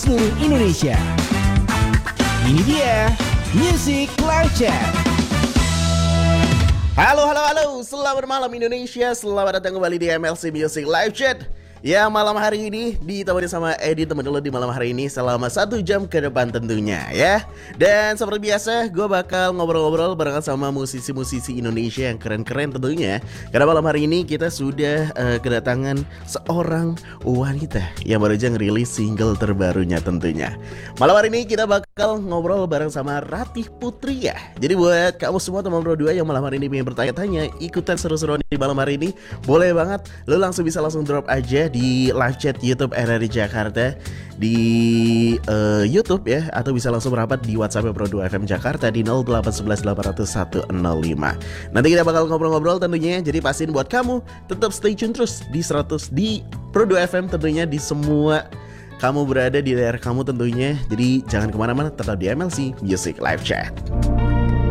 seluruh Indonesia. Ini dia Music Live Chat. Halo, selamat malam Indonesia. Selamat datang kembali di MLC Music Live Chat. Ya, malam hari ini ditemani sama Edi, temen dulu di malam hari ini selama 1 jam ke depan tentunya ya. Dan seperti biasa gue bakal ngobrol-ngobrol barengan sama musisi-musisi Indonesia yang keren-keren tentunya. Karena malam hari ini kita sudah kedatangan seorang wanita yang baru aja ngerilis single terbarunya tentunya. Malam hari ini kita bakal ngobrol bareng sama Ratih Putri ya. Jadi buat kamu semua teman Bro 2 yang malam hari ini pengen bertanya-tanya, ikutan seru-seruan di malam hari ini, boleh banget. Lo langsung drop aja di live chat YouTube RRI Jakarta di YouTube ya, atau bisa langsung merapat di WhatsApp Pro 2 FM Jakarta di 0811 800 105. Nanti kita bakal ngobrol-ngobrol tentunya. Jadi pastiin buat kamu tetap stay tune terus di 100 di Pro 2 FM tentunya, di semua kamu berada di daerah kamu tentunya. Jadi jangan kemana-mana, tetap di MLC Music Live Chat.